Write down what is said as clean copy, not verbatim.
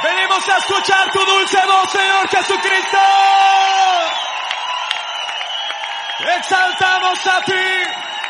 Venimos a escuchar tu dulce voz, Señor Jesucristo. Exaltamos a ti.